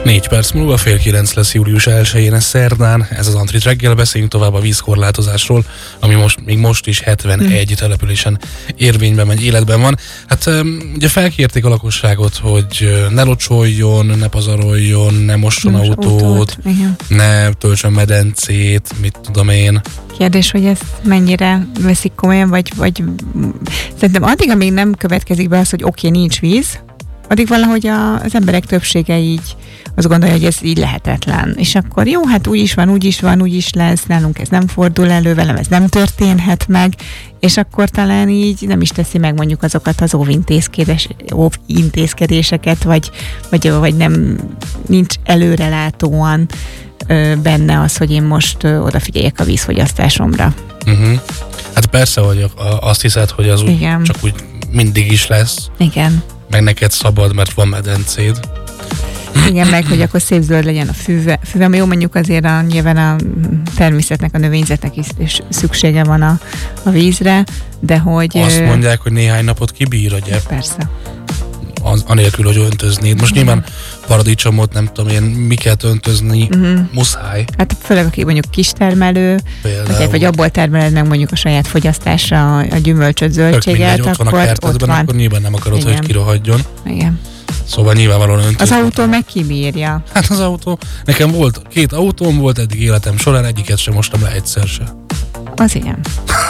4 perc múlva 8:30 lesz július 1-én, szerdán. Ez az Antrit reggel, beszéljünk tovább a vízkorlátozásról, ami még most is 71 településen érvényben megy, életben van. Hát ugye felkérték a lakosságot, hogy ne locsoljon, ne pazaroljon, ne mosson autót, ne töltsön medencét, mit tudom én. Kérdés, hogy ezt mennyire veszik komolyan, vagy szerintem addig, amíg nem következik be az, hogy oké, nincs víz, addig valahogy az emberek többsége így azt gondolja, hogy ez így lehetetlen. És akkor jó, hát úgy is lesz, nálunk ez nem fordul elő, velem ez nem történhet meg, és akkor talán így nem is teszi meg mondjuk azokat az óvintézkedéseket, vagy nem nincs előrelátóan benne az, hogy én most odafigyeljek a vízfogyasztásomra. Hát persze, hogy azt hiszed, hogy az úgy, csak úgy mindig is lesz. Igen. Meg neked szabad, mert van medencéd. Igen, meg hogy akkor szép zöld legyen a füve, jó, mondjuk azért nyilván a természetnek, a növényzetnek is szüksége van a vízre, de hogy... Azt mondják, hogy néhány napot kibír a gyep. Persze. Anélkül, hogy öntöznéd. Most nyilván paradicsomot, nem tudom én, miket öntözni, muszáj. Hát főleg, aki mondjuk kistermelő, vagy abból termeled meg mondjuk a saját fogyasztásra a gyümölcsöt, zöldséget, akkor ott van a kertedben, akkor nyilván nem akarod, hogy kirohadjon. Igen. Szóval nyilvánvalóan öntözni. Az autó meg kibírja. Hát az autó, nekem volt 2 autóm volt eddig életem során, egyiket sem mostam le egyszer se. Az igen.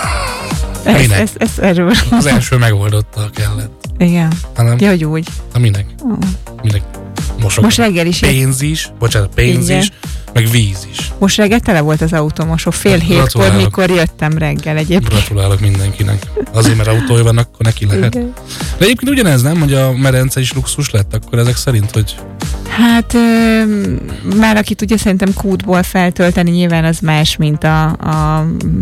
Ez erről. Az első megoldotta kellett. Igen. Ja, hogy úgy. Na minek? Minek mosok? Most reggel is. Pénz is, meg víz is. Most reggel tele volt az autómosó 6:30, mikor jöttem reggel egyébként. Gratulálok mindenkinek. Azért, mert autója van, akkor neki lehet. Igen. De egyébként ugyanez nem, hogy a medence is luxus lett, akkor ezek szerint, hogy... Hát már akit ugye szerintem kútból feltölteni, nyilván az más, mint a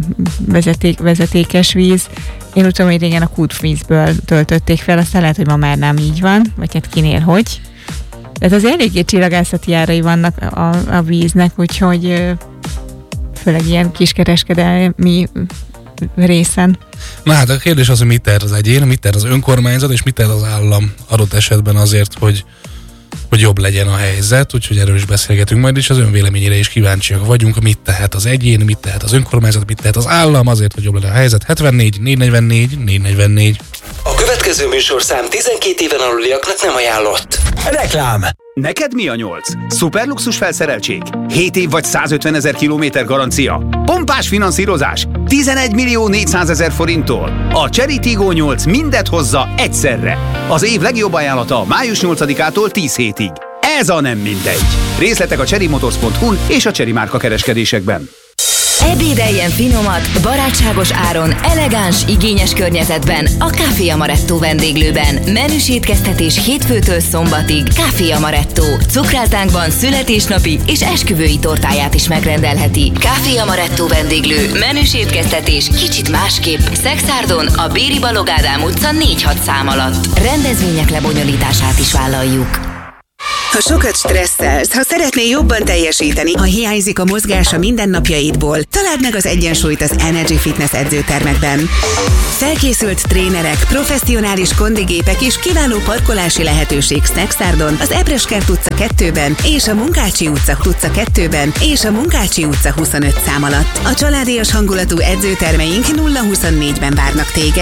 vezetékes víz. Én úgy tudom, hogy régen a kútvízből töltötték fel, aztán lehet, hogy ma már nem így van, vagy hát kinél hogy. Tehát az eléggé csillagászati árai vannak a víznek, úgyhogy főleg ilyen kiskereskedelmi részen. Na hát a kérdés az, hogy mit tehet az egyén, mit tehet az önkormányzat, és mit tehet az állam adott esetben azért, hogy jobb legyen a helyzet, úgyhogy erről is beszélgetünk majd, és az ön véleményére is kíváncsiak vagyunk, mit tehet az egyén, mit tehet az önkormányzat, mit tehet az állam azért, hogy jobb legyen a helyzet. 74 444 444. A következő műsorszám 12 éven aluliaknak nem ajánlott. Reklám! Neked mi a 8? Szuperluxus felszereltség? 7 év vagy 150 000 kilométer garancia? Pompás finanszírozás? 11 400 000 forinttól? A Chery Tiggo 8 mindet hozza egyszerre. Az év legjobb ajánlata május 8-ától 10 hétig. Ez a nem mindegy. Részletek a cherrymotors.hu-n és a Chery márka kereskedésekben. Ebédeljen finomat, barátságos áron, elegáns, igényes környezetben a Café Amaretto vendéglőben. Menüs étkeztetés hétfőtől szombatig. Café Amaretto. Cukrátánkban születésnapi és esküvői tortáját is megrendelheti. Café Amaretto vendéglő. Menüs étkeztetés kicsit másképp. Szexárdon, a Béri Balogh Ádám utca 4-6 szám alatt. Rendezvények lebonyolítását is vállaljuk. Ha sokat stresszelsz, ha szeretnél jobban teljesíteni, ha hiányzik a mozgás a mindennapjaidból, találd meg az egyensúlyt az Energy Fitness edzőtermekben. Felkészült trénerek, professzionális kondigépek és kiváló parkolási lehetőség Szexárdon, az Ebreskert utca 2-ben és a Munkácsi utca 2-ben és a Munkácsi utca 25 szám alatt. A családias hangulatú edzőtermeink 0-24-ben várnak téged.